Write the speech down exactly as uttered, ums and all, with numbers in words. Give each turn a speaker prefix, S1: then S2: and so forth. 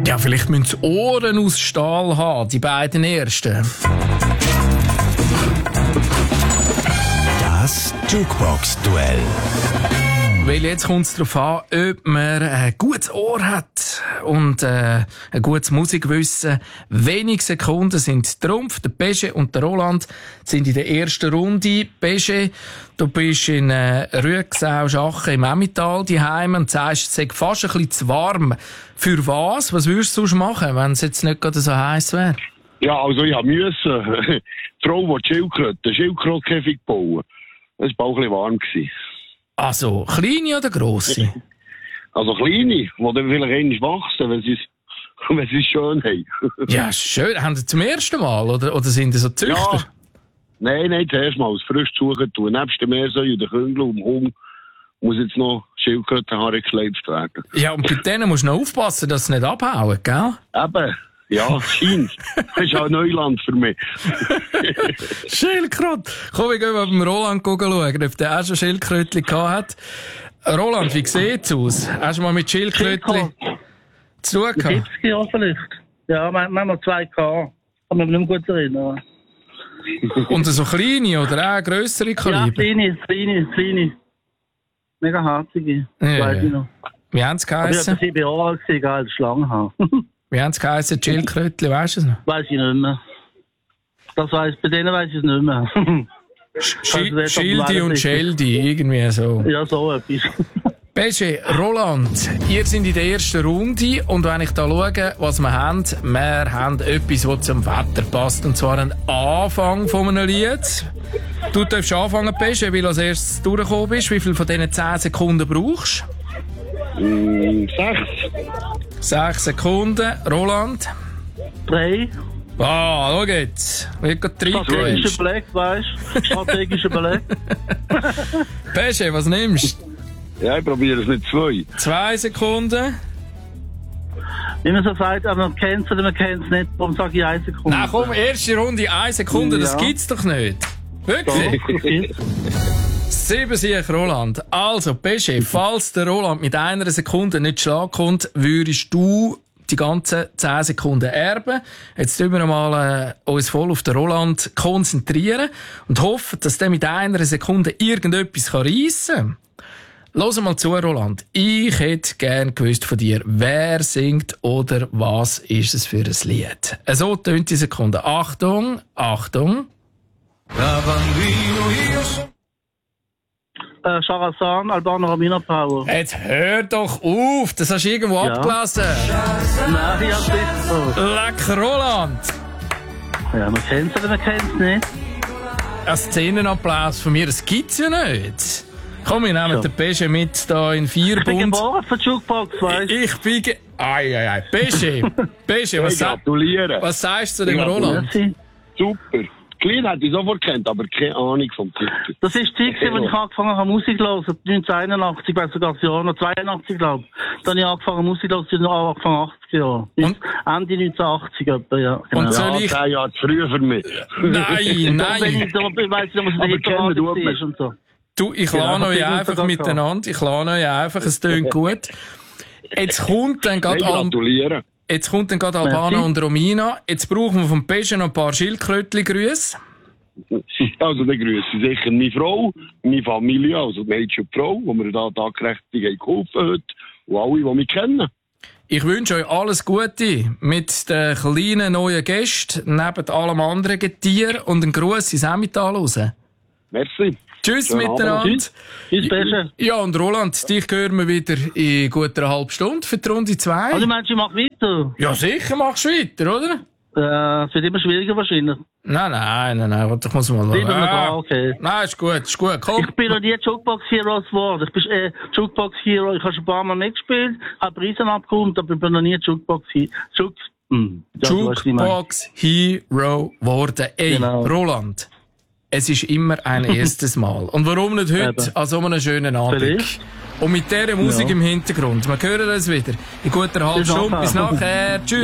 S1: Ja, vielleicht müssen sie Ohren aus Stahl haben, die beiden ersten.
S2: Das Jukebox-Duell.
S1: Weil jetzt kommt es darauf an, ob man ein gutes Ohr hat und äh, ein gutes Musikwissen. Wenige Sekunden sind Trumpf. Der Pesche und der Roland sind in der ersten Runde. Pesche, du bist in äh, Rüegsau Schachen im Emmental daheim und sagst, es sei fast ein bisschen zu warm. Für was? Was würdest du sonst machen, wenn es jetzt nicht gerade so heiß wäre?
S3: Ja, also ich musste. Die Frau, die Schildkröte, den Schildkrötenkäfig bauen. Das war auch ein bisschen warm.
S1: Also, kleine oder grosse?
S3: Also kleine, die dann vielleicht einmal wachsen, wenn sie wenn sie es schön haben.
S1: Ja, schön. Haben Sie zum ersten Mal, oder, oder sind Sie so Züchter?
S3: Ja. Nein, nein, zuerst mal als frisch suchen tun. Nebst dem Meersäu und den Küngel und dem Hund muss jetzt noch Schildkrötenhaare geschleift werden.
S1: Ja, und bei denen musst du noch aufpassen, dass sie nicht abhauen, gell?
S3: Eben. Ja, scheint. Das ist auch Neuland für mich.
S1: Schildkröte. Komm, wir gehen mal beim Roland schauen, ob der auch schon Schildkrötchen gehabt hat. Roland, wie sieht's aus? Hast du mal mit Schildkrötchen zu tun gehabt?
S4: siebzig Jahre vielleicht. Ja, manchmal zwei K. Kann mich nicht mehr gut erinnern.
S1: Und so kleine oder auch grössere Kaliber?
S4: Ja, kleine, kleine, kleine. Mega herzige.
S1: Ja,
S4: weiß
S1: ja.
S4: ich noch.
S1: Wie haben sie
S4: Aber ich
S1: geheissen?
S4: war sieben Jahre alt, egal, Schlangenhaar.
S1: Wie haben sie geheissen? Schildkrötchen, weisst du es noch?
S4: Weiß ich nicht mehr. Das weiss, bei denen weiss ich es nicht mehr.
S1: Sch- Schildi und Scheldi, irgendwie so.
S4: Ja, so etwas.
S1: Pesche, Roland, ihr seid in der ersten Runde und wenn ich da schaue, was wir haben, wir haben etwas, das zum Wetter passt, und zwar einen Anfang von einem Lied. Du darfst anfangen, Pesche, weil du als erstes durchgekommen bist. Wie viel von diesen zehn Sekunden brauchst
S3: du? Mm, sechs.
S1: Sechs Sekunden. Roland?
S4: Drei.
S1: Ah, schau jetzt. Wie geht drei
S4: Strategischer Blick, weißt du? Strategischer Blick.
S1: Pesche, was nimmst du?
S3: Ja, ich probiere es nicht zwei.
S1: Zwei Sekunden.
S4: Wie man so sagt, aber man kennt es oder man kennt es nicht, darum sage ich eine Sekunde.
S1: Nein, komm, erste Runde, eine Sekunde, das
S4: Ja.
S1: gibt's doch nicht. Wirklich?
S4: Doch, das gibt's.
S1: Sieben Sieg, Roland. Also, Pesche, falls der Roland mit einer Sekunde nicht Schlag kommt, würdest du die ganzen zehn Sekunden erben. Jetzt tun wir mal äh, uns voll auf den Roland konzentrieren und hoffen, dass der mit einer Sekunde irgendetwas reissen kann. Los mal zu, Roland. Ich hätte gern gewusst von dir, wer singt oder was ist es für ein Lied. So tönt die Sekunde. Achtung, Achtung.
S4: Äh, Charazan, Albano Ramina Power.
S1: Jetzt hör doch auf, das hast du irgendwo
S4: Ja.
S1: abgelesen.
S4: Nein, ich hab's nicht so.
S1: Leck, Roland.
S4: Ja, man kennt es oder man kennt es nicht.
S1: Ein Szenenapplaus von mir, das gibt's ja nicht. Komm, wir nehmen
S4: Ja.
S1: den Pesche mit da in vier
S4: Ich bin
S1: Bund.
S4: geboren für die Jukebox, weißt du?
S1: Ich bin ge... Ei, ei, ei. Pesche, Pesche, was,
S3: Ich
S1: sa
S3: gratuliere.
S1: was sagst du zu dem
S3: Ja,
S1: Roland?
S4: Merci.
S3: Super. Klein hätte ich sofort kennt, aber keine Ahnung vom Titel.
S4: Das ist die Zeit, als ich angefangen habe, Musik zu hören. neunzehnhunderteinundachtzig, ich weiß sogar das Jahr noch, zweiundachtzig, glaube ich. Dann habe ich angefangen, Musik zu hören, Anfang achtziger Jahre.
S1: Und?
S4: Ende neunzehnhundert etwa, ja. Genau.
S1: Und so-
S3: Ja,
S1: Soll ich-
S3: zehn Jahre zu früh für mich.
S1: Nein,
S4: Dann bin
S1: nein.
S4: ich, da, ich weiss nicht, was
S3: Aber
S4: der
S3: kennen
S4: Hitler
S3: tut man.
S4: ist und so.
S1: Du, ich
S4: Genau,
S1: lade
S4: das
S1: euch
S4: ist uns
S1: einfach
S4: sogar
S1: miteinander. Ich lade euch einfach, es tönt gut. Jetzt kommt dann
S3: Ich
S1: gerade Al
S3: gratuliere.
S1: jetzt kommt dann gerade Albano
S4: Merci.
S1: und Romina. Jetzt brauchen wir vom Pesche noch ein paar Schildkrötli-Grüße.
S3: Also, dann grüße ich sicher meine Frau, meine Familie, also die Mädchen und die Frau, die mir da tagkräftig geholfen heute, und alle, die mich kennen.
S1: Ich wünsche euch alles Gute mit den kleinen neuen Gästen, neben allem anderen Getier und einen Gruß ins Emmental raus.
S3: Merci.
S1: Tschüss
S3: Schönen Abend.
S1: miteinander.
S4: Tschüss, Pesche.
S1: Ja, und Roland, dich hören wir wieder in gut einer halben Stunde für die Runde zwei.
S4: Also, meinst du, ich mach weiter?
S1: Ja, sicher machst du weiter, oder?
S4: Äh, es wird immer schwieriger wahrscheinlich.
S1: Nein, nein, nein, nein, warte, ich muss mal
S4: Bleiben wir
S1: Ah,
S4: da, okay.
S1: Nein, ist gut, ist gut, komm.
S4: Ich bin noch nie Jukebox Heroes geworden. Ich bin äh, Jukebox Hero. Ich habe schon ein paar Mal mitgespielt, habe Preise abgeräumt, aber ich bin noch nie Jukebox Hero. Juk hm. ja, du weißt, was ich meine.
S1: Jukebox Hero geworden. Ey,
S4: Genau.
S1: Roland, es ist immer ein erstes Mal. Und warum nicht heute
S4: Eben.
S1: an so einem schönen Abend?
S4: Vielleicht.
S1: Und mit dieser Musik
S4: Ja.
S1: im Hintergrund. Wir hören uns wieder in guter halben
S4: Bis
S1: Stunde.
S4: nachher.
S1: Bis nachher. Tschüss.